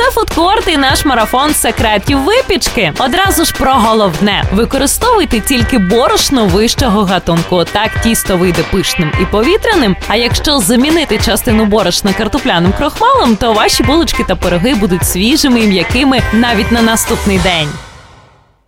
фудкорт і наш марафон секретів випічки. Одразу ж про головне. Використовуйте тільки борошно вищого гатунку. Так тісто вийде пишним і повітряним. А якщо замінити частину борошна картопляним крохмалем, то ваші булочки та пироги будуть свіжими і м'якими навіть на наступний день.